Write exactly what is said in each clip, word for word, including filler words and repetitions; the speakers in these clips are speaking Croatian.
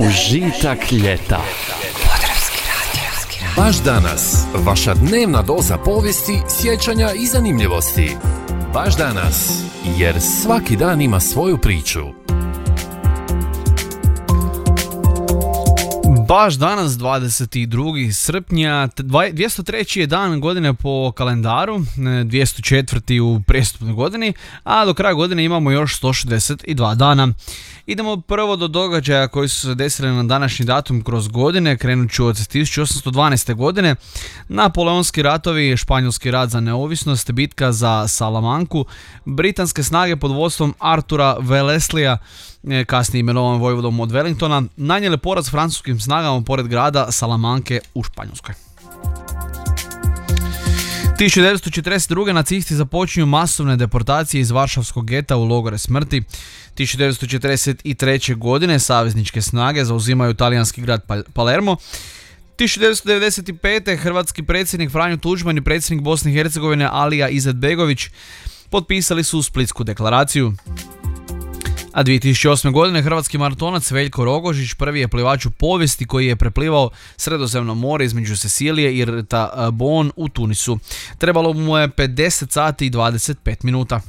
Užitak ljeta. Baš danas, vaša dnevna doza povijesti, sjećanja i zanimljivosti. Baš danas, jer svaki dan ima svoju priču. Baš danas, dvadeset drugog srpnja, dvjesto treći je dan godine po kalendaru, dvjesto četvrti u prijestupnoj godini, a do kraja godine imamo još sto šezdeset dva dana. Idemo prvo do događaja koji su se desili na današnji datum kroz godine. Krenut ću od tisuću osamsto dvanaeste. godine. Napoleonski ratovi, Španjolski rat za neovisnost, bitka za Salamanku, britanske snage pod vodstvom Artura Wellesleyja, kasnije imenovan vojvodom od Wellingtona, nanijele poraz francuskim snagama pored grada Salamanke u Španjolskoj. tisuću devetsto četrdeset druge. nacisti započinju masovne deportacije iz Varšavskog geta u logore smrti. tisuću devetsto četrdeset treće. godine savezničke snage zauzimaju talijanski grad Palermo. tisuću devetsto devedeset pete. hrvatski predsjednik Franjo Tuđman i predsjednik Bosne i Hercegovine Alija Izetbegović potpisali su Splitsku deklaraciju. A dvije tisuće osme. godine hrvatski maratonac Veljko Rogožić prvi je plivač u povijesti koji je preplivao Sredozemno more između Sicilije i Rta Bon u Tunisu. Trebalo mu je pedeset sati i dvadeset pet minuta.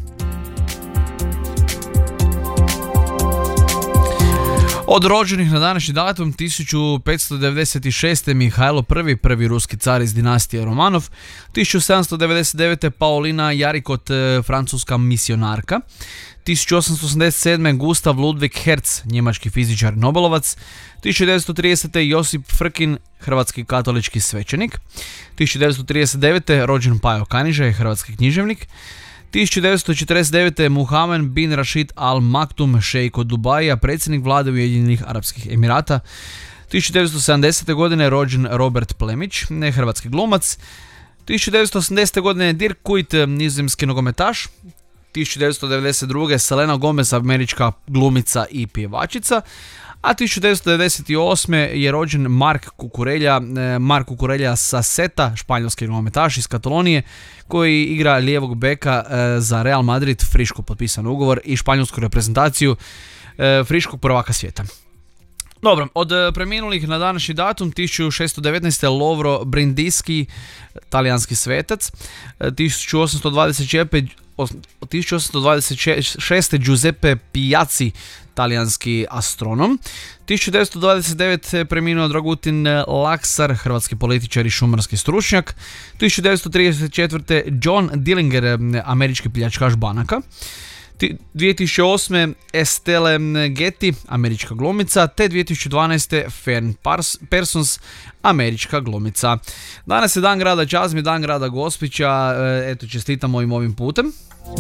Od rođenih na današnji datum tisuću petsto devedeset šeste. Mihajlo I, prvi ruski car iz dinastije Romanov. tisuću sedamsto devedeset devete. Paulina Jarikot, francuska misionarka. tisuću osamsto osamdeset sedme. Gustav Ludwig Hertz, njemački fizičar Nobelovac. tisuću devetsto tridesete. Josip Frkin, hrvatski katolički svećenik. tisuću devetsto trideset devete. rođen Pajo Kanižaj, hrvatski književnik. tisuću devetsto četrdeset devete. Muhammed bin Rashid Al Maktoum, šejk od Dubaija, predsjednik vlade Ujedinjenih Arapskih Emirata. tisuću devetsto sedamdesete. godine rođen Robert Plemić, ne hrvatski glumac. tisuću devetsto osamdesete. godine Dirk Kuyt, nizozemski nogometaš. tisuću devetsto devedeset druge. Selena Gomez, američka glumica i pjevačica. A tisuću devetsto devedeset osme. je rođen Mark Cucurella, Mark Cucurella Saseta, španjolski nogometaš iz Katalonije, koji igra lijevog beka za Real Madrid, friško potpisan ugovor, i španjolsku reprezentaciju, friškog prvaka svijeta. Dobro, od preminulih na današnji datum tisuću šesto devetnaeste. Lovro Brindisi, talijanski svetac. tisuću osamsto dvadeset šeste. Giuseppe Piazzi, talijanski astronom. tisuću devetsto dvadeset devete. preminuo Dragutin Laksar, hrvatski političar i šumarski stručnjak. tisuću devetsto trideset četvrte. John Dillinger, američki pljačkaš banaka. dvije tisuće osme. Estelle Getty, američka glumica, te dvije tisuće dvanaeste. Fern Parsons, američka glumica. Danas je dan grada Čazmi, dan grada Gospića, eto, čestitamo im ovim putem.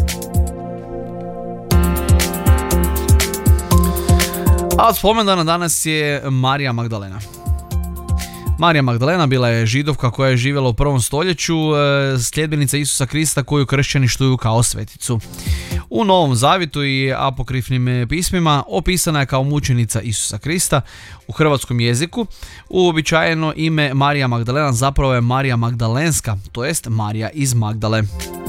A od spomendana danas je Marija Magdalena. Marija Magdalena bila je židovka koja je živjela u prvom stoljeću, sljedbenica Isusa Krista koju kršćani štuju kao sveticu. U Novom Zavjetu i apokrifnim pismima opisana je kao mučenica Isusa Krista. U hrvatskom jeziku uobičajeno ime Marija Magdalena zapravo je Marija Magdalenska, to jest Marija iz Magdale.